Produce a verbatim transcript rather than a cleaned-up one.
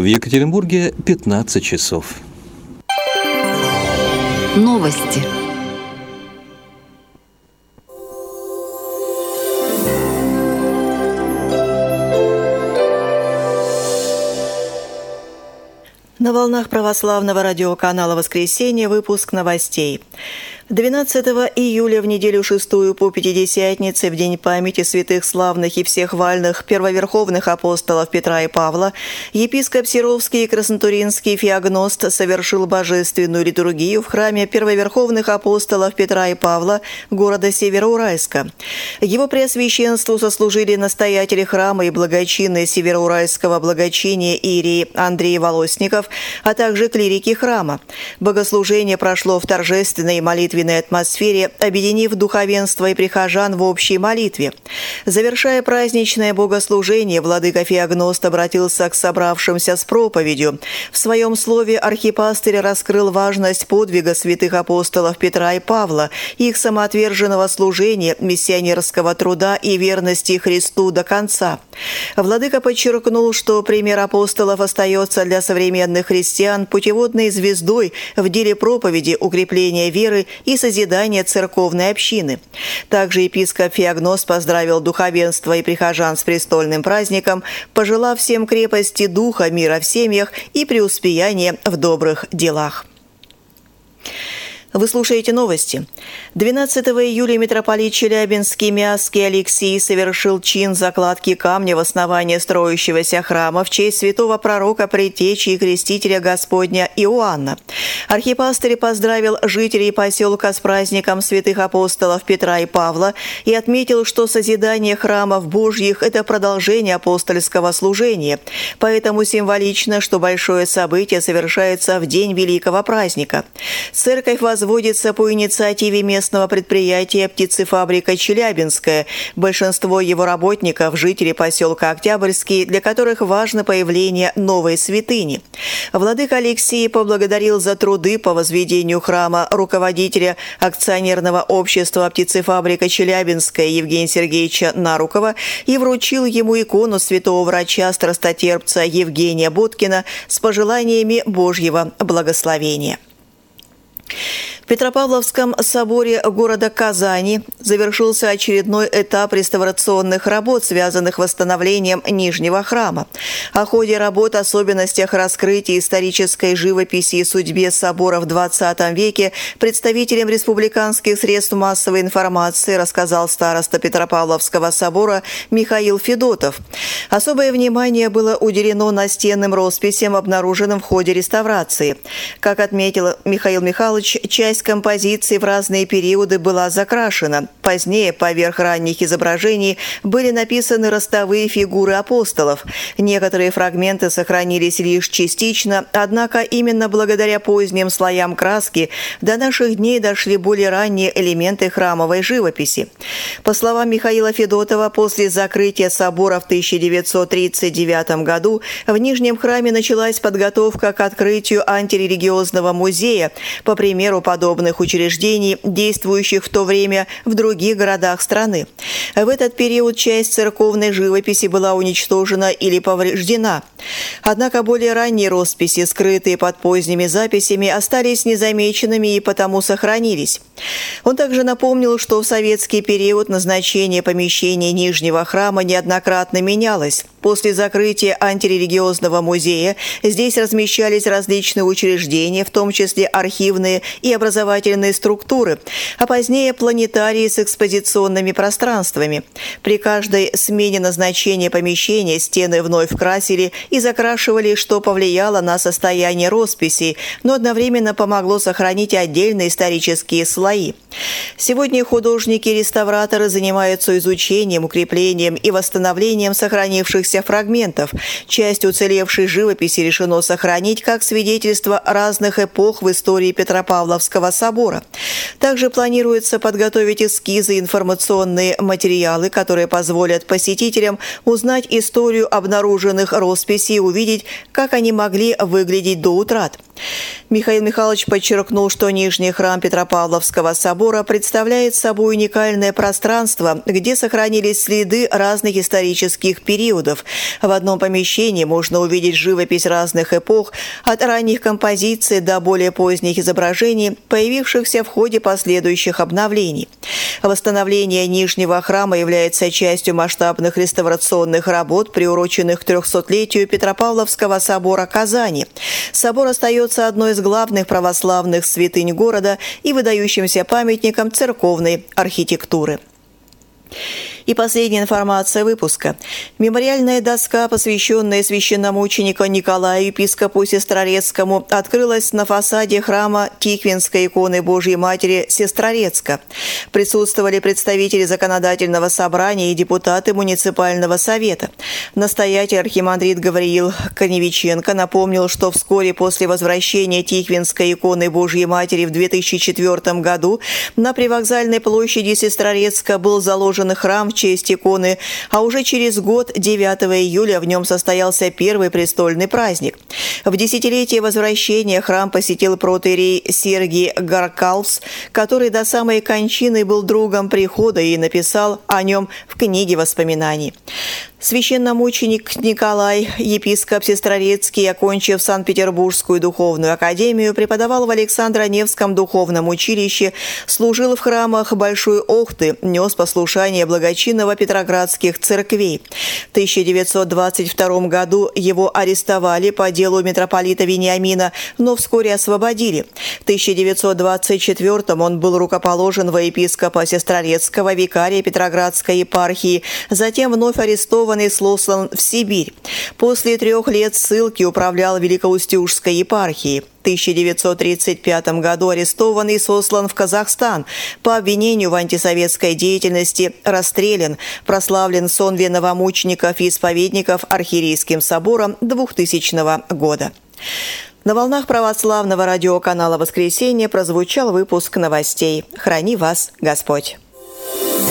В Екатеринбурге пятнадцать часов. Новости. На волнах православного радиоканала «Воскресенье» выпуск новостей. двенадцатого июля в неделю шестую по Пятидесятнице, в день памяти святых славных и всехвальных первоверховных апостолов Петра и Павла, епископ Серовский и Краснотуринский Феогност совершил божественную литургию в храме первоверховных апостолов Петра и Павла города Североуральска. Его преосвященству сослужили настоятели храма и благочинные Североуральского благочиния иерей Андрей Волосников, а также клирики храма. Богослужение прошло в торжественной молитвенной атмосфере, объединив духовенство и прихожан в общей молитве. Завершая праздничное богослужение, владыка Феогност обратился к собравшимся с проповедью. В своем слове архипастырь раскрыл важность подвига святых апостолов Петра и Павла, их самоотверженного служения, миссионерского труда и верности Христу до конца. Владыка подчеркнул, что пример апостолов остается для современных христиан путеводной звездой в деле проповеди, укрепления веры и созидания церковной общины. Также епископ Феогност поздравил духовенство и прихожан с престольным праздником, пожелав всем крепости духа, мира в семьях и преуспеяния в добрых делах. Вы слушаете новости. двенадцатого июля митрополит Челябинский Миасский Алексий совершил чин закладки камня в основание строящегося храма в честь святого пророка, предтечи и крестителя Господня Иоанна. Архипастырь поздравил жителей поселка с праздником святых апостолов Петра и Павла и отметил, что созидание храмов Божьих – это продолжение апостольского служения. Поэтому символично, что большое событие совершается в день великого праздника. Церковь возводится по инициативе местного предприятия «Птицефабрика Челябинская». Большинство его работников – жители поселка Октябрьский, для которых важно появление новой святыни. Владыка Алексей поблагодарил за труды по возведению храма руководителя акционерного общества «Птицефабрика Челябинская» Евгения Сергеевича Нарукова и вручил ему икону святого врача-страстотерпца Евгения Боткина с пожеланиями Божьего благословения. В Петропавловском соборе города Казани завершился очередной этап реставрационных работ, связанных с восстановлением Нижнего храма. О ходе работ, особенностях раскрытия исторической живописи и судьбе собора в двадцатом веке представителям республиканских средств массовой информации рассказал староста Петропавловского собора Михаил Федотов. Особое внимание было уделено настенным росписям, обнаруженным в ходе реставрации. Как отметил Михаил Михайлович, часть композиции в разные периоды была закрашена. Позднее поверх ранних изображений были написаны ростовые фигуры апостолов. Некоторые фрагменты сохранились лишь частично, однако именно благодаря поздним слоям краски до наших дней дошли более ранние элементы храмовой живописи. По словам Михаила Федотова, после закрытия собора в тысяча девятьсот тридцать девятом году в Нижнем храме началась подготовка к открытию антирелигиозного музея, по примеру подобных учреждений, действующих в то время в других городах страны. В этот период часть церковной живописи была уничтожена или повреждена. Однако более ранние росписи, скрытые под поздними записями, остались незамеченными и потому сохранились. Он также напомнил, что в советский период назначение помещений Нижнего храма неоднократно менялось. После закрытия антирелигиозного музея здесь размещались различные учреждения, в том числе архивные и образовательные структуры, а позднее планетарии с экспозиционными пространствами. При каждой смене назначения помещения стены вновь красили и закрашивали, что повлияло на состояние росписей, но одновременно помогло сохранить отдельные исторические слои. Сегодня художники-реставраторы занимаются изучением, укреплением и восстановлением сохранившихся фрагментов. Часть уцелевшей живописи решено сохранить как свидетельство разных эпох в истории Петропавловского собора. Также планируется подготовить эскизы и информационные материалы, которые позволят посетителям узнать историю обнаруженных росписей и увидеть, как они могли выглядеть до утрат. Михаил Михайлович подчеркнул, что Нижний храм Петропавловского собора представляет собой уникальное пространство, где сохранились следы разных исторических периодов. В одном помещении можно увидеть живопись разных эпох, от ранних композиций до более поздних изображений, появившихся в ходе последующих обновлений. Восстановление Нижнего храма является частью масштабных реставрационных работ, приуроченных к трехсотлетию Петропавловского собора Казани. Собор остается одной из главных православных святынь города и выдающимся памятником церковной архитектуры. И последняя информация выпуска. Мемориальная доска, посвященная священномученику Николаю, епископу Сестрорецкому, открылась на фасаде храма Тиквинской иконы Божьей Матери Сестрорецка. Присутствовали представители законодательного собрания и депутаты муниципального совета. Настоятель архимандрит Гавриил Коневиченко напомнил, что вскоре после возвращения Тиквинской иконы Божьей Матери в две тысячи четвёртом году на привокзальной площади Сестрорецка был заложен храм в честь иконы, а уже через год, девятого июля, в нем состоялся первый престольный праздник. В десятилетие возвращения храм посетил протоиерей Сергий Гаркалвс, который до самой кончины был другом прихода и написал о нем в книге воспоминаний. Священномученик Николай, епископ Сестрорецкий, окончив Санкт-Петербургскую духовную академию, преподавал в Александро-Невском духовном училище, служил в храмах Большой Охты, нес послушание благочинного петроградских церквей. В тысяча девятьсот двадцать втором году его арестовали по делу митрополита Вениамина, но вскоре освободили. В тысяча девятьсот двадцать четвёртом он был рукоположен во епископа Сестрорецкого, викария Петроградской епархии, затем вновь арестован и сослан в Сибирь. После трех лет ссылки управлял Великоустюжской епархией. В тысяча девятьсот тридцать пятом году арестован и сослан в Казахстан. По обвинению в антисоветской деятельности расстрелян, прославлен сонме новомучеников и исповедников Архиерейским собором двухтысячного года. На волнах православного радиоканала «Воскресенье» прозвучал выпуск новостей. Храни вас Господь!